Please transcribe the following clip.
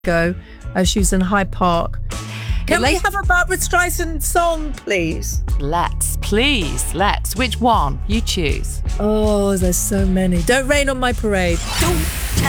ago. She was in Hyde Park. Can we have a Barbra Streisand song, please? Let's. Which one? You choose. Oh, there's so many. Don't Rain on My Parade. Don't tell